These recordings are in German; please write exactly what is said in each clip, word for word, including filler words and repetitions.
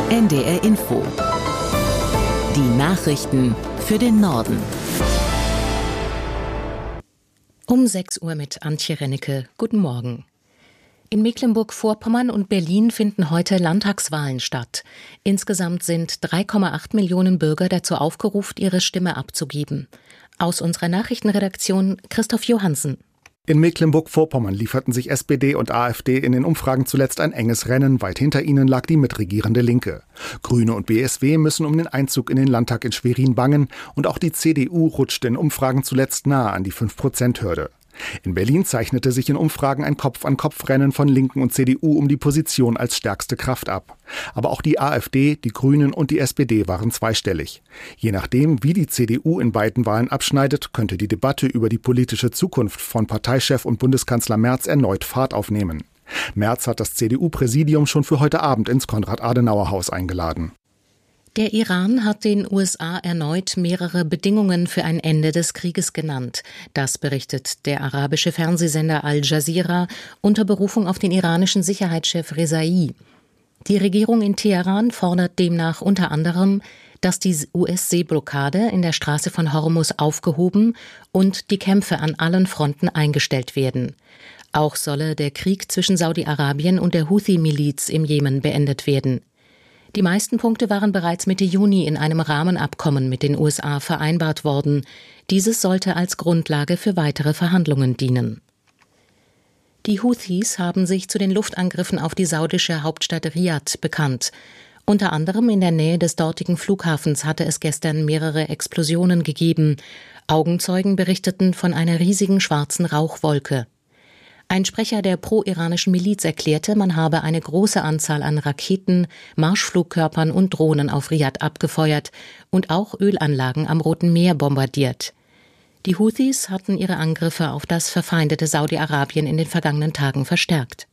N D R Info. Die Nachrichten für den Norden. Um sechs Uhr mit Antje Rennecke. Guten Morgen. In Mecklenburg-Vorpommern und Berlin finden heute Landtagswahlen statt. Insgesamt sind drei Komma acht Millionen Bürger dazu aufgerufen, ihre Stimme abzugeben. Aus unserer Nachrichtenredaktion Christoph Johansen. In Mecklenburg-Vorpommern lieferten sich S P D und AfD in den Umfragen zuletzt ein enges Rennen. Weit hinter ihnen lag die mitregierende Linke. Grüne und B S W müssen um den Einzug in den Landtag in Schwerin bangen. Und auch die C D U rutschte in Umfragen zuletzt nahe an die fünf Prozent Hürde. In Berlin zeichnete sich in Umfragen ein Kopf-an-Kopf-Rennen von Linken und C D U um die Position als stärkste Kraft ab. Aber auch die AfD, die Grünen und die S P D waren zweistellig. Je nachdem, wie die C D U in beiden Wahlen abschneidet, könnte die Debatte über die politische Zukunft von Parteichef und Bundeskanzler Merz erneut Fahrt aufnehmen. Merz hat das C D U-Präsidium schon für heute Abend ins Konrad-Adenauer-Haus eingeladen. Der Iran hat den U S A erneut mehrere Bedingungen für ein Ende des Krieges genannt. Das berichtet der arabische Fernsehsender Al Jazeera unter Berufung auf den iranischen Sicherheitschef Rezai. Die Regierung in Teheran fordert demnach unter anderem, dass die U S-Seeblockade in der Straße von Hormuz aufgehoben und die Kämpfe an allen Fronten eingestellt werden. Auch solle der Krieg zwischen Saudi-Arabien und der Houthi-Miliz im Jemen beendet werden. Die meisten Punkte waren bereits Mitte Juni in einem Rahmenabkommen mit den U S A vereinbart worden. Dieses sollte als Grundlage für weitere Verhandlungen dienen. Die Houthis haben sich zu den Luftangriffen auf die saudische Hauptstadt Riad bekannt. Unter anderem in der Nähe des dortigen Flughafens hatte es gestern mehrere Explosionen gegeben. Augenzeugen berichteten von einer riesigen schwarzen Rauchwolke. Ein Sprecher der pro-iranischen Miliz erklärte, man habe eine große Anzahl an Raketen, Marschflugkörpern und Drohnen auf Riad abgefeuert und auch Ölanlagen am Roten Meer bombardiert. Die Houthis hatten ihre Angriffe auf das verfeindete Saudi-Arabien in den vergangenen Tagen verstärkt.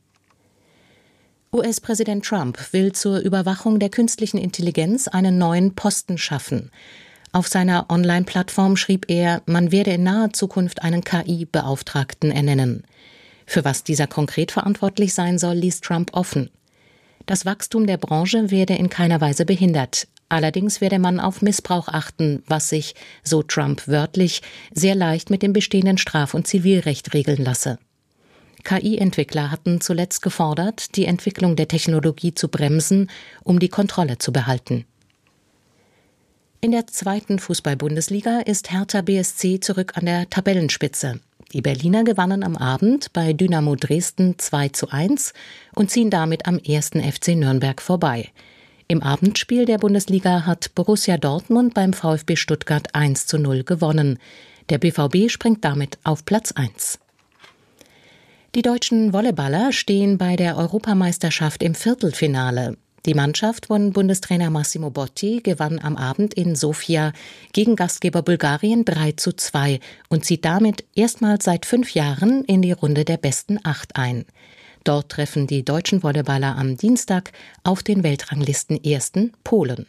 U S-Präsident Trump will zur Überwachung der künstlichen Intelligenz einen neuen Posten schaffen. Auf seiner Online-Plattform schrieb er, man werde in naher Zukunft einen K I-Beauftragten ernennen. Für was dieser konkret verantwortlich sein soll, ließ Trump offen. Das Wachstum der Branche werde in keiner Weise behindert. Allerdings werde man auf Missbrauch achten, was sich, so Trump wörtlich, sehr leicht mit dem bestehenden Straf- und Zivilrecht regeln lasse. K I-Entwickler hatten zuletzt gefordert, die Entwicklung der Technologie zu bremsen, um die Kontrolle zu behalten. In der zweiten Fußball-Bundesliga ist Hertha B S C zurück an der Tabellenspitze. Die Berliner gewannen am Abend bei Dynamo Dresden zwei zu eins und ziehen damit am ersten F C Nürnberg vorbei. Im Abendspiel der Bundesliga hat Borussia Dortmund beim VfB Stuttgart eins zu null gewonnen. Der B V B springt damit auf Platz eins. Die deutschen Volleyballer stehen bei der Europameisterschaft im Viertelfinale. Die Mannschaft von Bundestrainer Massimo Botti gewann am Abend in Sofia gegen Gastgeber Bulgarien drei zu zwei und zieht damit erstmals seit fünf Jahren in die Runde der besten acht ein. Dort treffen die deutschen Volleyballer am Dienstag auf den Weltranglistenersten Polen.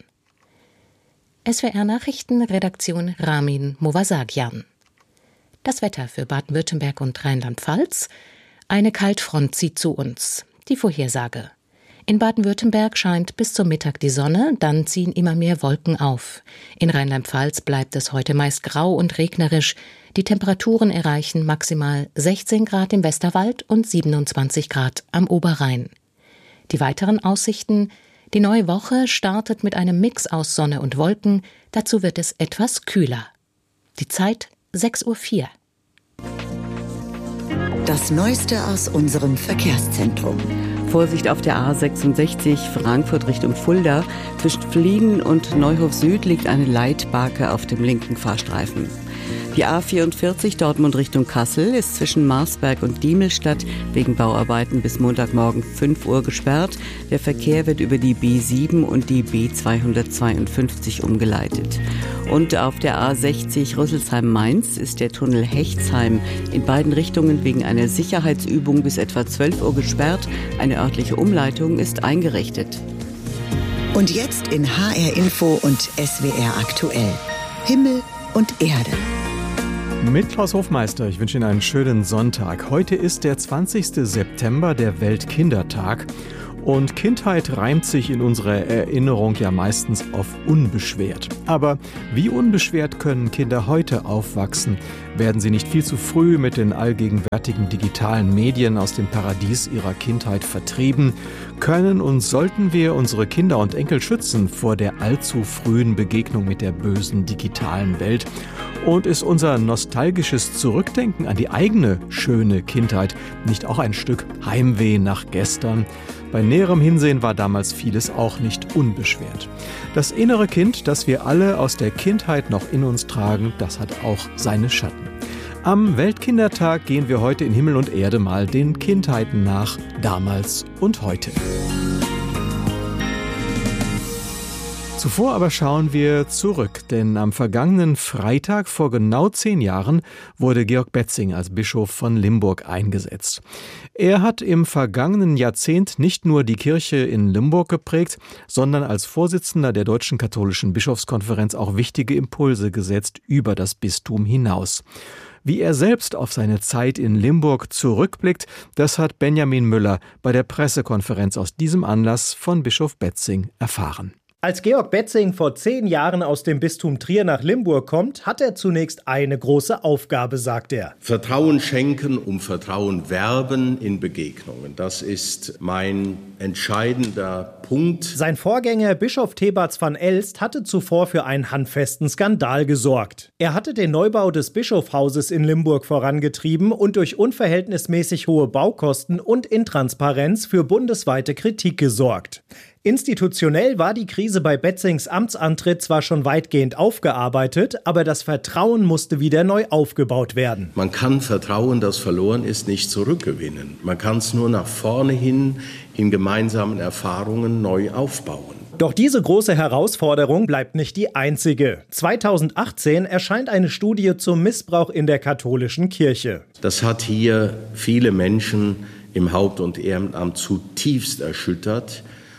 S W R Nachrichten, Redaktion Ramin Movasagian. Das Wetter für Baden-Württemberg und Rheinland-Pfalz. Eine Kaltfront zieht zu uns. Die Vorhersage. In Baden-Württemberg scheint bis zum Mittag die Sonne, dann ziehen immer mehr Wolken auf. In Rheinland-Pfalz bleibt es heute meist grau und regnerisch. Die Temperaturen erreichen maximal sechzehn Grad im Westerwald und siebenundzwanzig Grad am Oberrhein. Die weiteren Aussichten: Die neue Woche startet mit einem Mix aus Sonne und Wolken, dazu wird es etwas kühler. Die Zeit sechs Uhr vier. Das Neueste aus unserem Verkehrszentrum. Vorsicht auf der A sechsundsechzig Frankfurt Richtung Fulda. Zwischen Flieden und Neuhof Süd liegt eine Leitbarke auf dem linken Fahrstreifen. Die A vierundvierzig Dortmund Richtung Kassel ist zwischen Marsberg und Diemelstadt wegen Bauarbeiten bis Montagmorgen fünf Uhr gesperrt. Der Verkehr wird über die B sieben und die B zweihundertzweiundfünfzig umgeleitet. Und auf der A sechzig Rüsselsheim-Mainz ist der Tunnel Hechtsheim in beiden Richtungen wegen einer Sicherheitsübung bis etwa zwölf Uhr gesperrt. Eine örtliche Umleitung ist eingerichtet. Und jetzt in H R Info und S W R aktuell. Himmel und Erde. Mit Klaus Hofmeister, ich wünsche Ihnen einen schönen Sonntag. Heute ist der zwanzigste September, der Weltkindertag. Und Kindheit reimt sich in unserer Erinnerung ja meistens auf unbeschwert. Aber wie unbeschwert können Kinder heute aufwachsen? Werden sie nicht viel zu früh mit den allgegenwärtigen digitalen Medien aus dem Paradies ihrer Kindheit vertrieben? Können und sollten wir unsere Kinder und Enkel schützen vor der allzu frühen Begegnung mit der bösen digitalen Welt? Und ist unser nostalgisches Zurückdenken an die eigene schöne Kindheit nicht auch ein Stück Heimweh nach gestern? Bei näherem Hinsehen war damals vieles auch nicht unbeschwert. Das innere Kind, das wir alle aus der Kindheit noch in uns tragen, das hat auch seine Schatten. Am Weltkindertag gehen wir heute in Himmel und Erde mal den Kindheiten nach, damals und heute. Zuvor aber schauen wir zurück, denn am vergangenen Freitag vor genau zehn Jahren wurde Georg Betzing als Bischof von Limburg eingesetzt. Er hat im vergangenen Jahrzehnt nicht nur die Kirche in Limburg geprägt, sondern als Vorsitzender der Deutschen Katholischen Bischofskonferenz auch wichtige Impulse gesetzt über das Bistum hinaus. Wie er selbst auf seine Zeit in Limburg zurückblickt, das hat Benjamin Müller bei der Pressekonferenz aus diesem Anlass von Bischof Betzing erfahren. Als Georg Betzing vor zehn Jahren aus dem Bistum Trier nach Limburg kommt, hat er zunächst eine große Aufgabe, sagt er. Vertrauen schenken, um Vertrauen werben in Begegnungen. Das ist mein entscheidender Punkt. Sein Vorgänger Bischof Thebats van Elst hatte zuvor für einen handfesten Skandal gesorgt. Er hatte den Neubau des Bischofshauses in Limburg vorangetrieben und durch unverhältnismäßig hohe Baukosten und Intransparenz für bundesweite Kritik gesorgt. Institutionell war die Krise bei Betzings Amtsantritt zwar schon weitgehend aufgearbeitet, aber das Vertrauen musste wieder neu aufgebaut werden. Man kann Vertrauen, das verloren ist, nicht zurückgewinnen. Man kann es nur nach vorne hin in gemeinsamen Erfahrungen neu aufbauen. Doch diese große Herausforderung bleibt nicht die einzige. zweitausendachtzehn erscheint eine Studie zum Missbrauch in der katholischen Kirche. Das hat hier viele Menschen im Haupt- und Ehrenamt zutiefst erschüttert.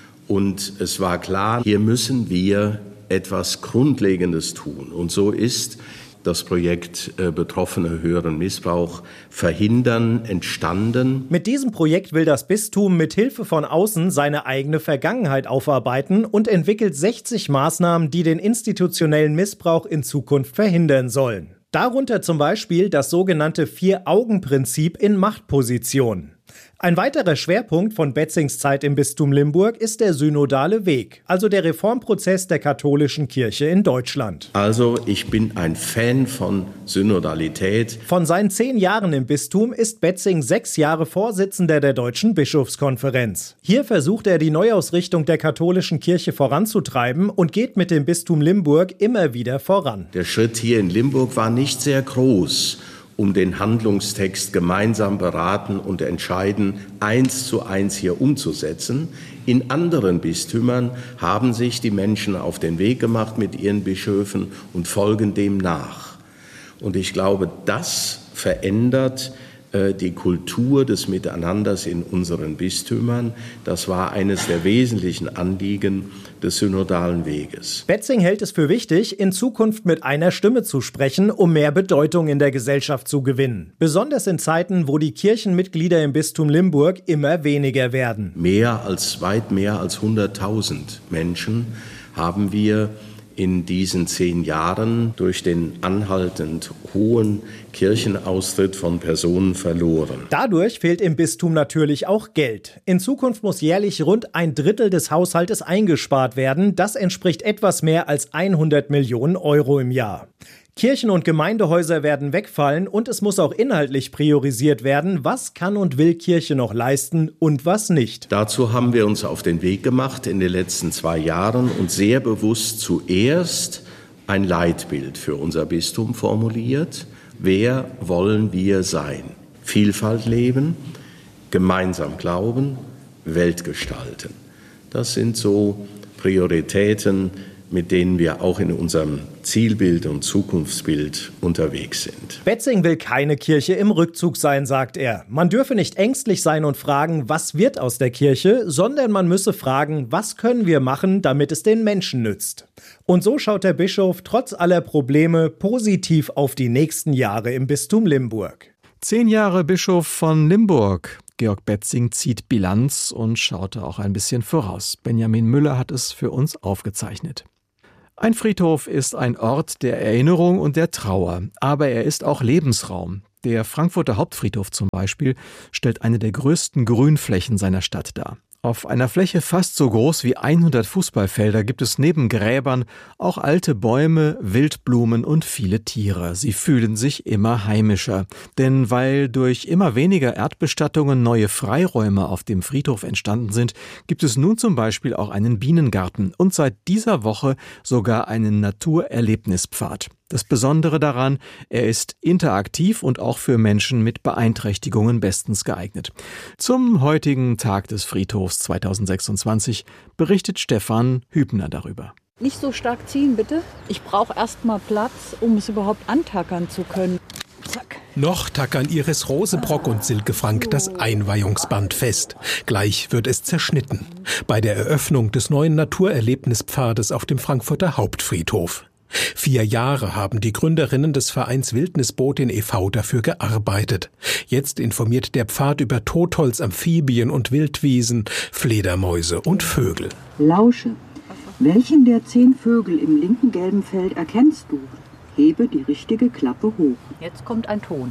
Und es war klar, hier müssen wir etwas Grundlegendes tun. Und so ist das Projekt äh, Betroffene höheren Missbrauch verhindern entstanden. Mit diesem Projekt will das Bistum mit Hilfe von außen seine eigene Vergangenheit aufarbeiten und entwickelt sechzig Maßnahmen, die den institutionellen Missbrauch in Zukunft verhindern sollen. Darunter zum Beispiel das sogenannte Vier-Augen-Prinzip in Machtpositionen. Ein weiterer Schwerpunkt von Betzings Zeit im Bistum Limburg ist der synodale Weg, also der Reformprozess der katholischen Kirche in Deutschland. Also ich bin ein Fan von Synodalität. Von seinen zehn Jahren im Bistum ist Betzing sechs Jahre Vorsitzender der Deutschen Bischofskonferenz. Hier versucht er, die Neuausrichtung der katholischen Kirche voranzutreiben und geht mit dem Bistum Limburg immer wieder voran. Der Schritt hier in Limburg war nicht sehr groß, um den Handlungstext gemeinsam beraten und entscheiden, eins zu eins hier umzusetzen. In anderen Bistümern haben sich die Menschen auf den Weg gemacht mit ihren Bischöfen und folgen dem nach. Und ich glaube, das verändert äh, die Kultur des Miteinanders in unseren Bistümern. Das war eines der wesentlichen Anliegen des synodalen Weges. Betzing hält es für wichtig, in Zukunft mit einer Stimme zu sprechen, um mehr Bedeutung in der Gesellschaft zu gewinnen. Besonders in Zeiten, wo die Kirchenmitglieder im Bistum Limburg immer weniger werden. Mehr als, weit mehr als hunderttausend Menschen haben wir in diesen zehn Jahren durch den anhaltend hohen Kirchenaustritt von Personen verloren. Dadurch fehlt im Bistum natürlich auch Geld. In Zukunft muss jährlich rund ein Drittel des Haushaltes eingespart werden. Das entspricht etwas mehr als hundert Millionen Euro im Jahr. Kirchen- und Gemeindehäuser werden wegfallen und es muss auch inhaltlich priorisiert werden, was kann und will Kirche noch leisten und was nicht. Dazu haben wir uns auf den Weg gemacht in den letzten zwei Jahren und sehr bewusst zuerst ein Leitbild für unser Bistum formuliert. Wer wollen wir sein? Vielfalt leben, gemeinsam glauben, Welt gestalten. Das sind so Prioritäten, mit denen wir auch in unserem Zielbild und Zukunftsbild unterwegs sind. Betzing will keine Kirche im Rückzug sein, sagt er. Man dürfe nicht ängstlich sein und fragen, was wird aus der Kirche, sondern man müsse fragen, was können wir machen, damit es den Menschen nützt. Und so schaut der Bischof trotz aller Probleme positiv auf die nächsten Jahre im Bistum Limburg. Zehn Jahre Bischof von Limburg. Georg Betzing zieht Bilanz und schaute auch ein bisschen voraus. Benjamin Müller hat es für uns aufgezeichnet. Ein Friedhof ist ein Ort der Erinnerung und der Trauer, aber er ist auch Lebensraum. Der Frankfurter Hauptfriedhof zum Beispiel stellt eine der größten Grünflächen seiner Stadt dar. Auf einer Fläche fast so groß wie hundert Fußballfelder gibt es neben Gräbern auch alte Bäume, Wildblumen und viele Tiere. Sie fühlen sich immer heimischer. Denn weil durch immer weniger Erdbestattungen neue Freiräume auf dem Friedhof entstanden sind, gibt es nun zum Beispiel auch einen Bienengarten und seit dieser Woche sogar einen Naturerlebnispfad. Das Besondere daran, er ist interaktiv und auch für Menschen mit Beeinträchtigungen bestens geeignet. Zum heutigen Tag des Friedhofs zweitausendsechsundzwanzig berichtet Stefan Hübner darüber. Nicht so stark ziehen, bitte. Ich brauche erst mal Platz, um es überhaupt antackern zu können. Zack. Noch tackern Iris Rosebrock und Silke Frank das Einweihungsband fest. Gleich wird es zerschnitten. Bei der Eröffnung des neuen Naturerlebnispfades auf dem Frankfurter Hauptfriedhof. Vier Jahre haben die Gründerinnen des Vereins Wildnisbotin e V dafür gearbeitet. Jetzt informiert der Pfad über Totholz, Amphibien und Wildwiesen, Fledermäuse und Vögel. Lausche. Welchen der zehn Vögel im linken gelben Feld erkennst du? Hebe die richtige Klappe hoch. Jetzt kommt ein Ton.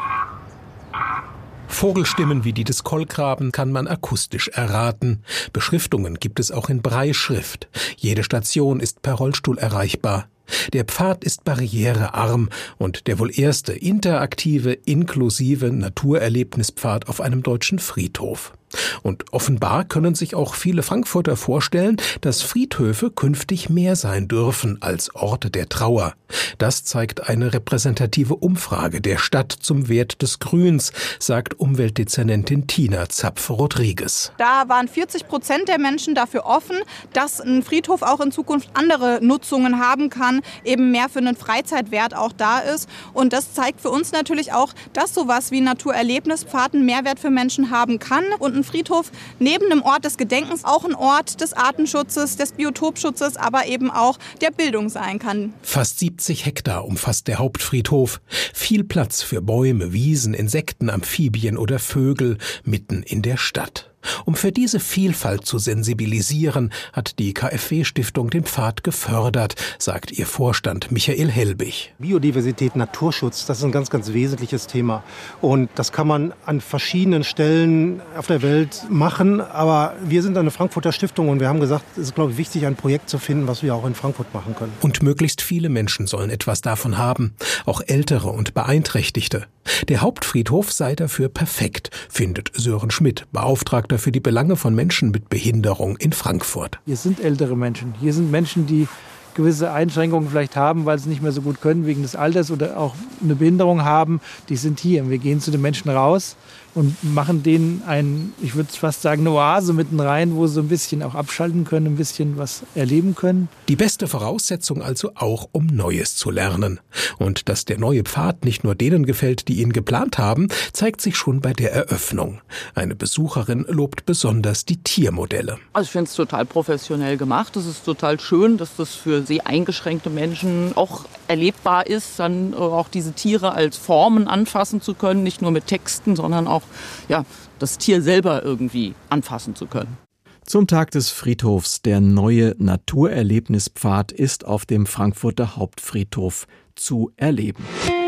Vogelstimmen wie die des Kolkraben kann man akustisch erraten. Beschriftungen gibt es auch in Brailleschrift. Jede Station ist per Rollstuhl erreichbar. Der Pfad ist barrierearm und der wohl erste interaktive, inklusive Naturerlebnispfad auf einem deutschen Friedhof. Und offenbar können sich auch viele Frankfurter vorstellen, dass Friedhöfe künftig mehr sein dürfen als Orte der Trauer. Das zeigt eine repräsentative Umfrage der Stadt zum Wert des Grüns, sagt Umweltdezernentin Tina Zapf-Rodriguez. Da waren vierzig Prozent der Menschen dafür offen, dass ein Friedhof auch in Zukunft andere Nutzungen haben kann, eben mehr für einen Freizeitwert auch da ist. Und das zeigt für uns natürlich auch, dass sowas wie Naturerlebnispfad einen Mehrwert für Menschen haben kann und ein Friedhof neben dem Ort des Gedenkens auch ein Ort des Artenschutzes, des Biotopschutzes, aber eben auch der Bildung sein kann. Fast siebzig Hektar umfasst der Hauptfriedhof. Viel Platz für Bäume, Wiesen, Insekten, Amphibien oder Vögel mitten in der Stadt. Um für diese Vielfalt zu sensibilisieren, hat die K f W-Stiftung den Pfad gefördert, sagt ihr Vorstand Michael Helbig. Biodiversität, Naturschutz, das ist ein ganz, ganz wesentliches Thema. Und das kann man an verschiedenen Stellen auf der Welt machen. Aber wir sind eine Frankfurter Stiftung und wir haben gesagt, es ist, glaube ich, wichtig, ein Projekt zu finden, was wir auch in Frankfurt machen können. Und möglichst viele Menschen sollen etwas davon haben, auch Ältere und Beeinträchtigte. Der Hauptfriedhof sei dafür perfekt, findet Sören Schmidt, Beauftragter für die Belange von Menschen mit Behinderung in Frankfurt. Hier sind ältere Menschen. Hier sind Menschen, die gewisse Einschränkungen vielleicht haben, weil sie nicht mehr so gut können wegen des Alters oder auch eine Behinderung haben. Die sind hier. Wir gehen zu den Menschen raus und machen denen ein, ich würde fast sagen, eine Oase mitten rein, wo sie so ein bisschen auch abschalten können, ein bisschen was erleben können. Die beste Voraussetzung also auch, um Neues zu lernen. Und dass der neue Pfad nicht nur denen gefällt, die ihn geplant haben, zeigt sich schon bei der Eröffnung. Eine Besucherin lobt besonders die Tiermodelle. Also ich finde es total professionell gemacht. Es ist total schön, dass das für sehr eingeschränkte Menschen auch erlebbar ist, dann auch diese Tiere als Formen anfassen zu können, nicht nur mit Texten, sondern auch ja, das Tier selber irgendwie anfassen zu können. Zum Tag des Friedhofs, der neue Naturerlebnispfad ist auf dem Frankfurter Hauptfriedhof zu erleben.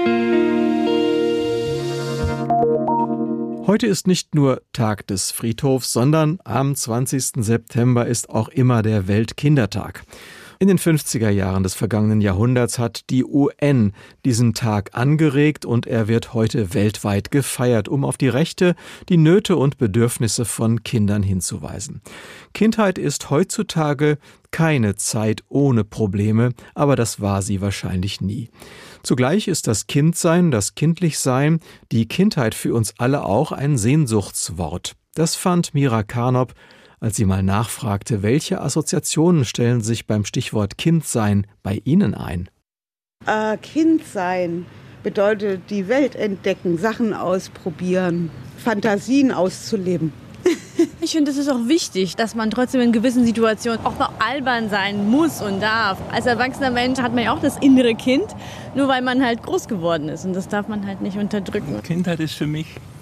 Heute ist nicht nur Tag des Friedhofs, sondern am zwanzigsten September ist auch immer der Weltkindertag. In den fünfziger Jahren des vergangenen Jahrhunderts hat die U N diesen Tag angeregt und er wird heute weltweit gefeiert, um auf die Rechte, die Nöte und Bedürfnisse von Kindern hinzuweisen. Kindheit ist heutzutage keine Zeit ohne Probleme, aber das war sie wahrscheinlich nie. Zugleich ist das Kindsein, das Kindlichsein, die Kindheit für uns alle auch ein Sehnsuchtswort. Das fand Mira Karnop, als sie mal nachfragte, welche Assoziationen stellen sich beim Stichwort Kindsein bei Ihnen ein? Äh, Kindsein bedeutet die Welt entdecken, Sachen ausprobieren, Fantasien auszuleben. Ich finde, es ist auch wichtig, dass man trotzdem in gewissen Situationen auch mal albern sein muss und darf. Als erwachsener Mensch hat man ja auch das innere Kind, nur weil man halt groß geworden ist. Und das darf man halt nicht unterdrücken. Kindheit ist für mich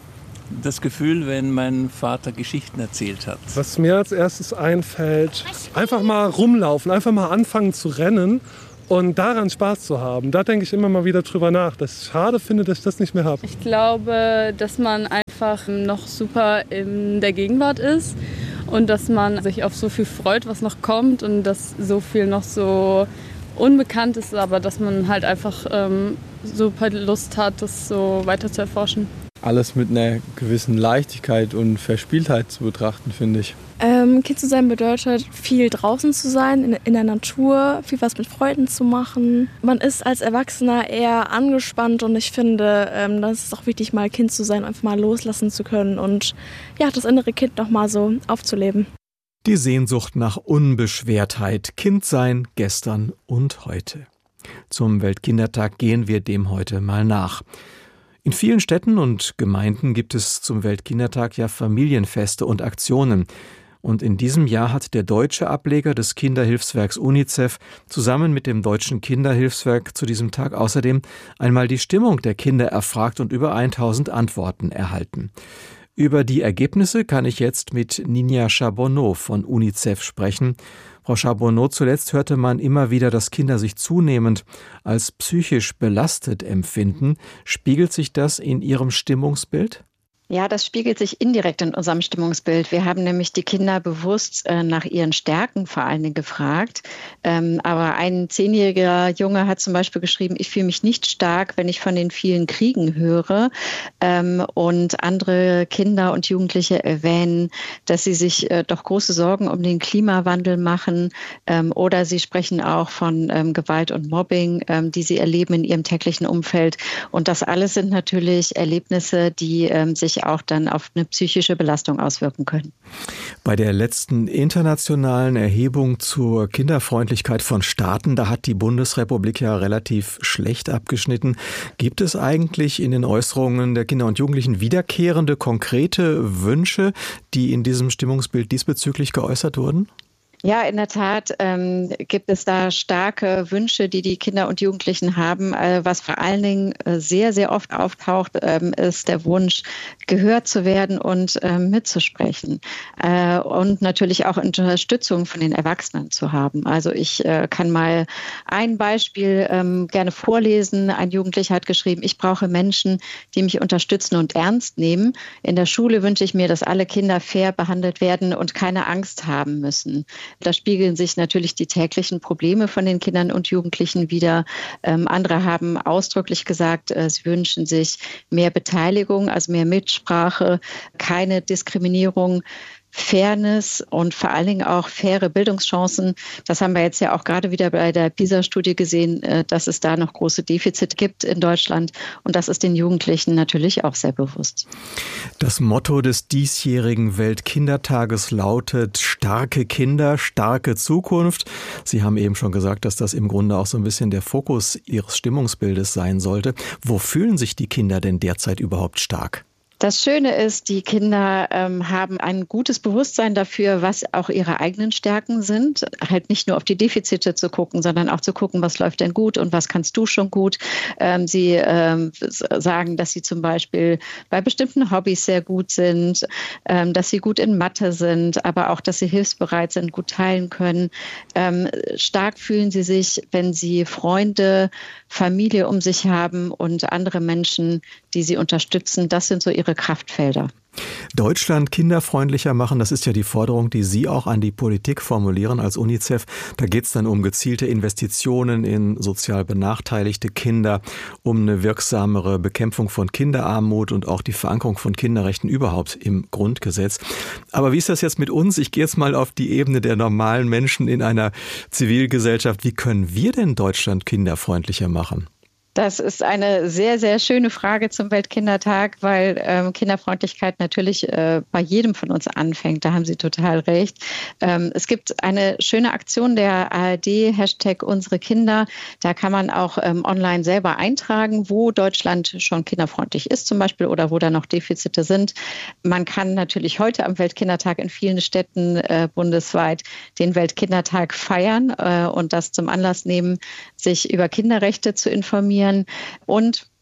das Gefühl, wenn mein Vater Geschichten erzählt hat. Was mir als erstes einfällt, einfach mal rumlaufen, einfach mal anfangen zu rennen und daran Spaß zu haben. Da denke ich immer mal wieder drüber nach, dass ich schade finde, dass ich das nicht mehr habe. Ich glaube, dass man einfach noch super in der Gegenwart ist und dass man sich auf so viel freut, was noch kommt und dass so viel noch so unbekannt ist, aber dass man halt einfach ähm, super Lust hat, das so weiter zu erforschen. Alles mit einer gewissen Leichtigkeit und Verspieltheit zu betrachten, finde ich. Ähm, Kind zu sein bedeutet, viel draußen zu sein, in, in der Natur, viel was mit Freunden zu machen. Man ist als Erwachsener eher angespannt und ich finde, ähm, das ist auch wichtig, mal Kind zu sein, einfach mal loslassen zu können und ja, das innere Kind noch mal so aufzuleben. Die Sehnsucht nach Unbeschwertheit, Kind sein, gestern und heute. Zum Weltkindertag gehen wir dem heute mal nach. In vielen Städten und Gemeinden gibt es zum Weltkindertag ja Familienfeste und Aktionen. Und in diesem Jahr hat der deutsche Ableger des Kinderhilfswerks UNICEF zusammen mit dem Deutschen Kinderhilfswerk zu diesem Tag außerdem einmal die Stimmung der Kinder erfragt und über tausend Antworten erhalten. Über die Ergebnisse kann ich jetzt mit Ninja Charbonneau von UNICEF sprechen. Frau Charbonneau, zuletzt hörte man immer wieder, dass Kinder sich zunehmend als psychisch belastet empfinden. Spiegelt sich das in Ihrem Stimmungsbild? Ja, das spiegelt sich indirekt in unserem Stimmungsbild. Wir haben nämlich die Kinder bewusst äh, nach ihren Stärken vor allen Dingen gefragt. Ähm, aber ein zehnjähriger Junge hat zum Beispiel geschrieben, ich fühle mich nicht stark, wenn ich von den vielen Kriegen höre. Ähm, und andere Kinder und Jugendliche erwähnen, dass sie sich äh, doch große Sorgen um den Klimawandel machen. Ähm, oder sie sprechen auch von ähm, Gewalt und Mobbing, ähm, die sie erleben in ihrem täglichen Umfeld. Und das alles sind natürlich Erlebnisse, die ähm, sich auch dann auf eine psychische Belastung auswirken können. Bei der letzten internationalen Erhebung zur Kinderfreundlichkeit von Staaten, da hat die Bundesrepublik ja relativ schlecht abgeschnitten. Gibt es eigentlich in den Äußerungen der Kinder und Jugendlichen wiederkehrende, konkrete Wünsche, die in diesem Stimmungsbild diesbezüglich geäußert wurden? Ja, in der Tat ähm, gibt es da starke Wünsche, die die Kinder und Jugendlichen haben. Äh, was vor allen Dingen äh, sehr, sehr oft auftaucht, ähm, ist der Wunsch, gehört zu werden und ähm, mitzusprechen. Äh, und natürlich auch Unterstützung von den Erwachsenen zu haben. Also ich äh, kann mal ein Beispiel ähm, gerne vorlesen. Ein Jugendlicher hat geschrieben, ich brauche Menschen, die mich unterstützen und ernst nehmen. In der Schule wünsche ich mir, dass alle Kinder fair behandelt werden und keine Angst haben müssen. Da spiegeln sich natürlich die täglichen Probleme von den Kindern und Jugendlichen wider. Ähm, andere haben ausdrücklich gesagt, äh, sie wünschen sich mehr Beteiligung, also mehr Mitsprache, keine Diskriminierung, Fairness und vor allen Dingen auch faire Bildungschancen. Das haben wir jetzt ja auch gerade wieder bei der PISA-Studie gesehen, dass es da noch große Defizite gibt in Deutschland. Und das ist den Jugendlichen natürlich auch sehr bewusst. Das Motto des diesjährigen Weltkindertages lautet: starke Kinder, starke Zukunft. Sie haben eben schon gesagt, dass das im Grunde auch so ein bisschen der Fokus Ihres Stimmungsbildes sein sollte. Wo fühlen sich die Kinder denn derzeit überhaupt stark? Das Schöne ist, die Kinder ähm, haben ein gutes Bewusstsein dafür, was auch ihre eigenen Stärken sind. Halt nicht nur auf die Defizite zu gucken, sondern auch zu gucken, was läuft denn gut und was kannst du schon gut. Ähm, sie ähm, sagen, dass sie zum Beispiel bei bestimmten Hobbys sehr gut sind, ähm, dass sie gut in Mathe sind, aber auch, dass sie hilfsbereit sind, gut teilen können. Ähm, stark fühlen sie sich, wenn sie Freunde, Familie um sich haben und andere Menschen, die sie unterstützen. Das sind so ihre Kraftfelder. Deutschland kinderfreundlicher machen, das ist ja die Forderung, die Sie auch an die Politik formulieren als UNICEF. Da geht es dann um gezielte Investitionen in sozial benachteiligte Kinder, um eine wirksamere Bekämpfung von Kinderarmut und auch die Verankerung von Kinderrechten überhaupt im Grundgesetz. Aber wie ist das jetzt mit uns? Ich gehe jetzt mal auf die Ebene der normalen Menschen in einer Zivilgesellschaft. Wie können wir denn Deutschland kinderfreundlicher machen? Das ist eine sehr, sehr schöne Frage zum Weltkindertag, weil ähm, Kinderfreundlichkeit natürlich äh, bei jedem von uns anfängt. Da haben Sie total recht. Ähm, es gibt eine schöne Aktion der A R D, Hashtag unsere Kinder. Da kann man auch ähm, online selber eintragen, wo Deutschland schon kinderfreundlich ist zum Beispiel oder wo da noch Defizite sind. Man kann natürlich heute am Weltkindertag in vielen Städten äh, bundesweit den Weltkindertag feiern äh, und das zum Anlass nehmen, sich über Kinderrechte zu informieren. Und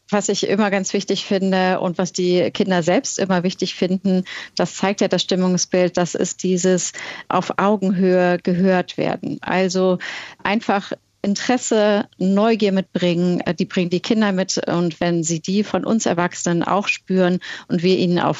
Was ich immer ganz wichtig finde und was die Kinder selbst immer wichtig finden, das zeigt ja das Stimmungsbild, das ist dieses auf Augenhöhe gehört werden. Also einfach Interesse, Neugier mitbringen, die bringen die Kinder mit und wenn sie die von uns Erwachsenen auch spüren und wir ihnen auf